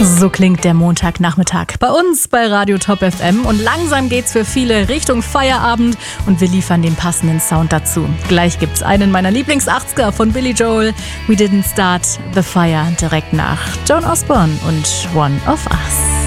So klingt der Montagnachmittag bei uns bei Radio Top FM und langsam geht's für viele Richtung Feierabend und wir liefern den passenden Sound dazu. Gleich gibt's einen meiner Lieblings-80er von Billy Joel, We Didn't Start the Fire, direkt nach Joan Osborne und One of Us.